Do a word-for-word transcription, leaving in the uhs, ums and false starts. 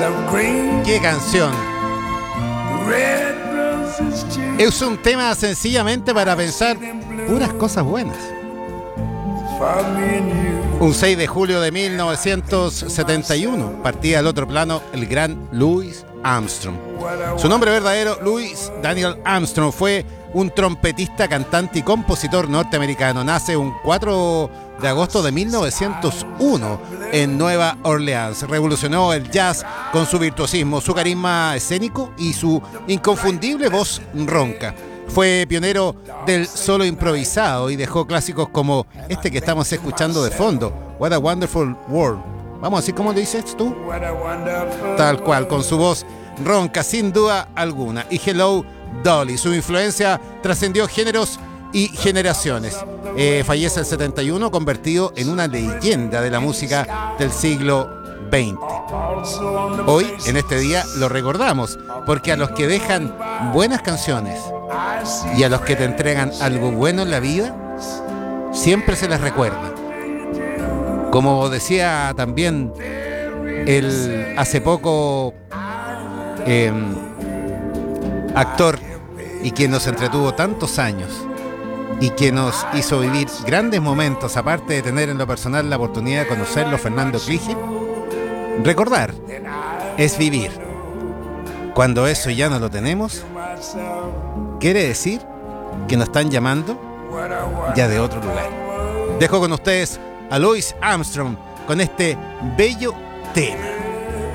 ¡Qué canción! Es un tema sencillamente para pensar puras cosas buenas. Un seis de julio de mil novecientos setenta y uno partía al otro plano el gran Louis Armstrong. Su nombre verdadero, Louis Daniel Armstrong, fue un trompetista, cantante y compositor norteamericano. Nace un cuatro de agosto de mil novecientos uno en Nueva Orleans. Revolucionó el jazz con su virtuosismo, su carisma escénico y su inconfundible voz ronca. Fue pionero del solo improvisado y dejó clásicos como este que estamos escuchando de fondo, What a Wonderful World. Vamos a decir cómo lo dices tú. Tal cual, con su voz ronca, sin duda alguna. Y Hello, Dolly. Su influencia trascendió géneros y generaciones. Eh, fallece el setenta y uno, convertido en una leyenda de la música del siglo veinte. Hoy, en este día, lo recordamos, porque a los que dejan buenas canciones y a los que te entregan algo bueno en la vida, siempre se les recuerda. Como decía también el hace poco eh, actor y quien nos entretuvo tantos años y que nos hizo vivir grandes momentos, aparte de tener en lo personal la oportunidad de conocerlo, Fernando Clige, recordar es vivir. Cuando eso ya no lo tenemos, quiere decir que nos están llamando ya de otro lugar. Dejo con ustedes a Louis Armstrong con este bello tema.